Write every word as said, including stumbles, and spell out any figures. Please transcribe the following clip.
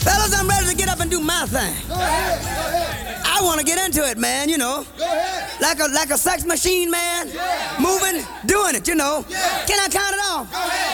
Fellas, I'm ready to get up and do my thing. Go ahead. Go ahead. I want to get into it, man, you know. Go ahead. Like a like a sex machine, man. Yeah. Moving, doing it, you know. Yeah. Can I count it off? Go ahead.